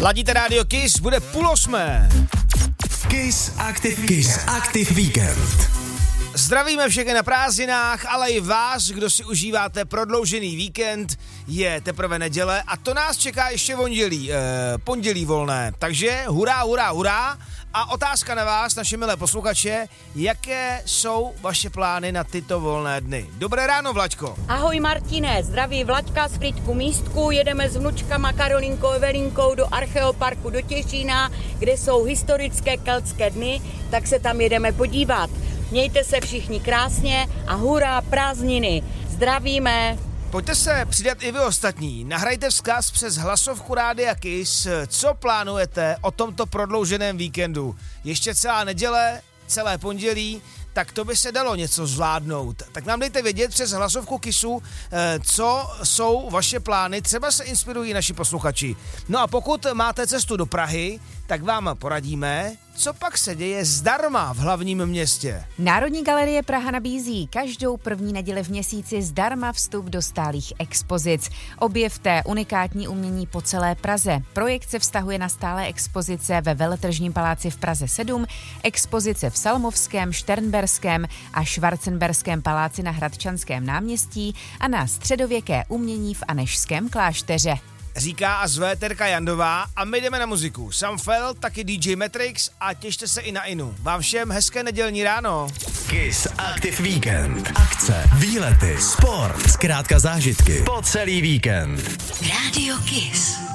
Ladíte rádio Kiss, bude 7:30. Kiss Aktiv Víkend. Zdravíme všechny na prázdninách, ale i vás, kdo si užíváte prodloužený víkend, je teprve neděle a to nás čeká ještě pondělí volné. Takže hurá. A otázka na vás, naše milé posluchače, jaké jsou vaše plány na tyto volné dny? Dobré ráno, Vlaďko. Ahoj Martine, zdraví Vlaďka z Frýdku Místku, jedeme s vnučkama Karolinkou Evelinkou do Archeoparku do Těšína, kde jsou historické keltské dny, tak se tam jedeme podívat. Mějte se všichni krásně a hurá prázdniny. Zdravíme. Pojďte se přidat i vy ostatní. Nahrajte vzkaz přes hlasovku Rádia Kiss, co plánujete o tomto prodlouženém víkendu. Ještě celá neděle, celé pondělí, tak to by se dalo něco zvládnout. Tak nám dejte vědět přes hlasovku Kissu, co jsou vaše plány, třeba se inspirují naši posluchači. No a pokud máte cestu do Prahy, tak vám poradíme, co pak se děje zdarma v hlavním městě. Národní galerie Praha nabízí každou první neděli v měsíci zdarma vstup do stálých expozic. Objevte unikátní umění po celé Praze. Projekt se vztahuje na stálé expozice ve Veletržním paláci v Praze 7, expozice v Salmovském, Šternberském a Schwarzenberském paláci na Hradčanském náměstí a na středověké umění v Anežském klášteře. Říká a zve Terka Jandová a my jdeme na muziku. Sam Fell, taky DJ Matrix a těšte se i na Inu. Vám všem hezké nedělní ráno. Kiss Aktiv Víkend. Akce, výlety, sport, zkrátka zážitky po celý víkend. Radio Kiss.